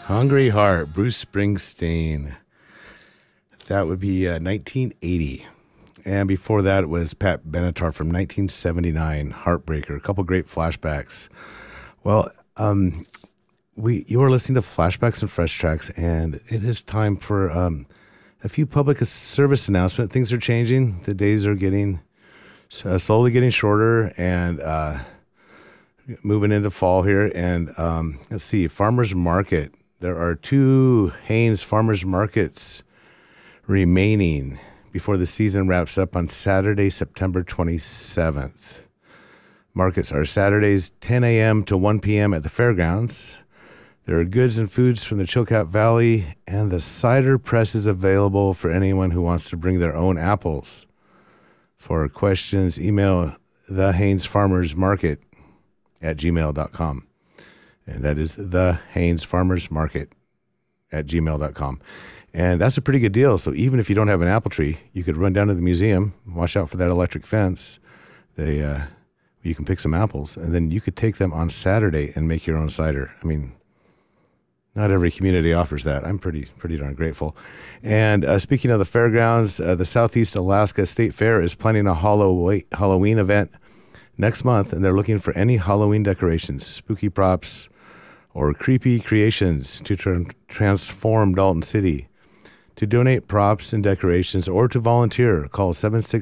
Hungry Heart, Bruce Springsteen. That would be 1980. And before that, it was Pat Benatar from 1979, Heartbreaker. A couple great flashbacks. Well, you are listening to Flashbacks and Fresh Tracks, and it is time for a few public service announcements. Things are changing. The days are getting slowly getting shorter, and moving into fall here. And let's see, Farmers Market. There are 2 Hanes Farmers Markets remaining before the season wraps up on Saturday, September 27th. Markets are Saturdays 10 a.m. to 1 p.m. at the fairgrounds. There are goods and foods from the Chilkat Valley, and the cider press is available for anyone who wants to bring their own apples. For questions, email the Hanes Farmers Market at gmail.com. And that is the Hanes Farmers Market at gmail.com. And that's a pretty good deal. So even if you don't have an apple tree, you could run down to the museum, watch out for that electric fence. You can pick some apples, and then you could take them on Saturday and make your own cider. I mean, not every community offers that. I'm pretty darn grateful. And speaking of the fairgrounds, the Southeast Alaska State Fair is planning a Halloween event next month, and they're looking for any Halloween decorations, spooky props, or creepy creations to transform Dalton City. To donate props and decorations or to volunteer, call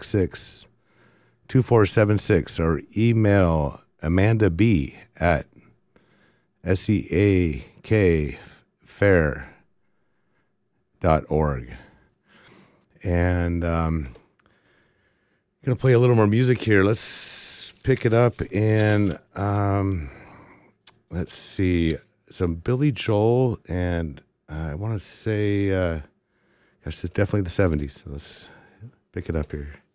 766-2476 or email Amanda B. at seakfair.org. And going to play a little more music here. Let's pick it up in, let's see, some Billy Joel, and I want to say, gosh, it's definitely the 70s. So let's pick it up here.